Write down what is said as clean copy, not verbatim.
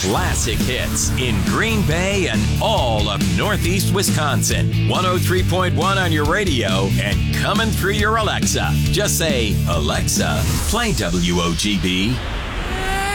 classic hits in Green Bay and all of Northeast Wisconsin. 103.1 on your radio and coming through your Alexa. Just say, Alexa, play WOGB.